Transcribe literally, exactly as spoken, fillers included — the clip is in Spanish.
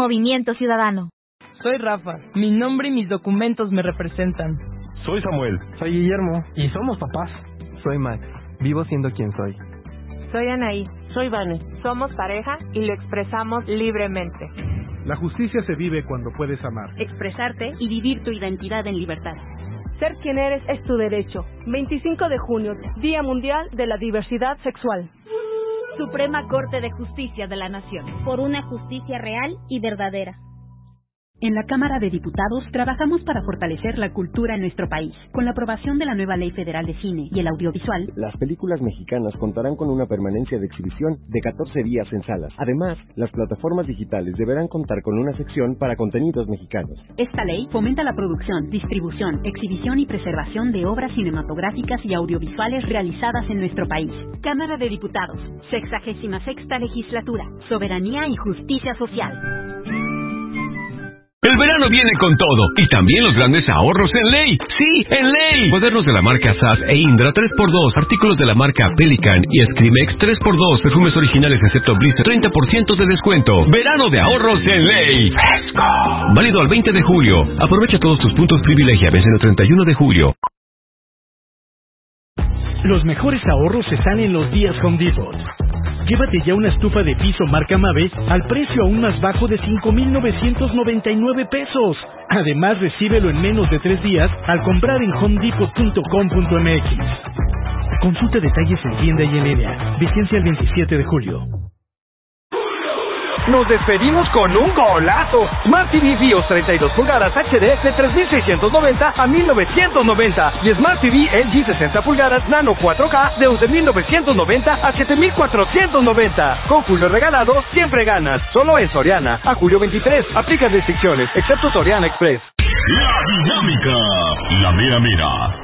Movimiento Ciudadano. Soy Rafa. Mi nombre y mis documentos me representan. Soy Samuel. Soy Guillermo. Y somos papás. Soy Max. Vivo siendo quien soy. Soy Anaí. Soy Vane. Somos pareja y lo expresamos libremente. La justicia se vive cuando puedes amar, expresarte y vivir tu identidad en libertad. Ser quien eres es tu derecho. veinticinco de junio, Día Mundial de la Diversidad Sexual. Suprema Corte de Justicia de la Nación. Por una justicia real y verdadera. En la Cámara de Diputados trabajamos para fortalecer la cultura en nuestro país. Con la aprobación de la nueva Ley Federal de Cine y el Audiovisual, las películas mexicanas contarán con una permanencia de exhibición de catorce días en salas. Además, las plataformas digitales deberán contar con una sección para contenidos mexicanos. Esta ley fomenta la producción, distribución, exhibición y preservación de obras cinematográficas y audiovisuales realizadas en nuestro país. Cámara de Diputados, sexagésima sexta legislatura, soberanía y justicia social. El verano viene con todo, y también los grandes ahorros en Ley. ¡Sí, en Ley! Cuadernos de la marca S A S e Indra tres por dos, artículos de la marca Pelican y Scrimex tres por dos, perfumes originales excepto Blister treinta por ciento de descuento. Verano de ahorros en Ley. ¡Fresco! Válido al veinte de julio. Aprovecha todos tus puntos privilegia, vencen el treinta y uno de julio. Los mejores ahorros están en los días Home Depot. Llévate ya una estufa de piso marca Mave al precio aún más bajo de cinco mil novecientos noventa y nueve pesos. Además, recíbelo en menos de tres días al comprar en home depot punto com punto m x. Consulta detalles en tienda y en línea. Vigencia el veintisiete de julio. Nos despedimos con un golazo. Smart T V Fios treinta y dos pulgadas H D de tres mil seiscientos noventa a mil novecientos noventa y Smart T V L G sesenta pulgadas Nano cuatro K de once mil novecientos noventa a siete mil cuatrocientos noventa. Con Julio regalado, siempre ganas. Solo en Soriana. A julio veintitrés. Aplica restricciones, excepto Soriana Express. La dinámica. La mera mera.